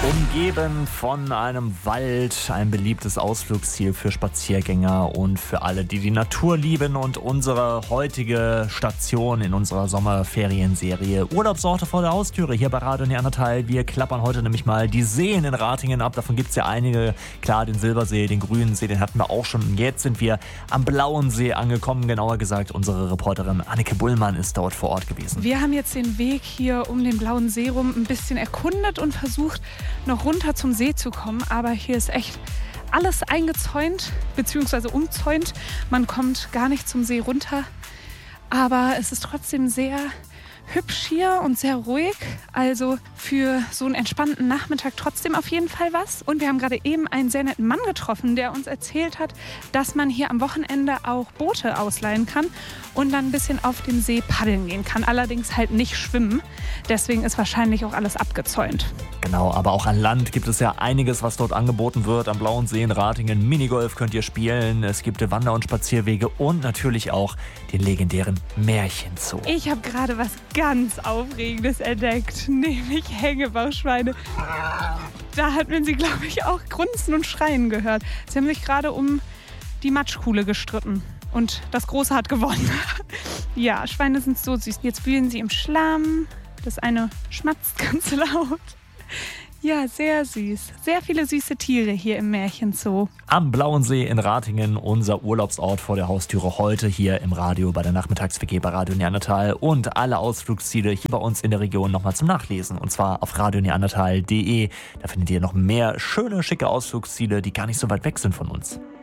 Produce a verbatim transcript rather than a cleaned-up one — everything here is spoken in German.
Umgeben von einem Wald, ein beliebtes Ausflugsziel für Spaziergänger und für alle, die die Natur lieben. Und unsere heutige Station in unserer Sommerferienserie Urlaubsorte vor der Haustüre hier bei Radio Neandertal. Wir klappern heute nämlich mal die Seen in Ratingen ab. Davon gibt es ja einige. Klar, den Silbersee, den Grünen See, den hatten wir auch schon. Und jetzt sind wir am Blauen See angekommen. Genauer gesagt, unsere Reporterin Anneke Bullmann ist dort vor Ort gewesen. Wir haben jetzt den Weg hier um den Blauen See rum ein bisschen erkundet und versucht, noch runter zum See zu kommen. Aber hier ist echt alles eingezäunt bzw. umzäunt. Man kommt gar nicht zum See runter. Aber es ist trotzdem sehr hübsch hier und sehr ruhig. Also für so einen entspannten Nachmittag trotzdem auf jeden Fall was. Und wir haben gerade eben einen sehr netten Mann getroffen, der uns erzählt hat, dass man hier am Wochenende auch Boote ausleihen kann und dann ein bisschen auf dem See paddeln gehen kann. Allerdings halt nicht schwimmen. Deswegen ist wahrscheinlich auch alles abgezäunt. Genau, aber auch an Land gibt es ja einiges, was dort angeboten wird. Am Blauen See in Ratingen Minigolf könnt ihr spielen. Es gibt Wander- und Spazierwege und natürlich auch den legendären Märchenzoo. Ich habe gerade was ganz Aufregendes entdeckt, nämlich Hängebauschweine. Da hat man sie, glaube ich, auch grunzen und schreien gehört. Sie haben sich gerade um die Matschkuhle gestritten und das Große hat gewonnen. Ja, Schweine sind so süß. Jetzt wühlen sie im Schlamm. Das eine schmatzt ganz laut. Ja, sehr süß. Sehr viele süße Tiere hier im Märchenzoo. Am Blauen See in Ratingen, unser Urlaubsort vor der Haustüre, heute hier im Radio bei der Nachmittags-W G bei Radio Neandertal und alle Ausflugsziele hier bei uns in der Region nochmal zum Nachlesen. Und zwar auf radio neandertal punkt de. Da findet ihr noch mehr schöne, schicke Ausflugsziele, die gar nicht so weit weg sind von uns.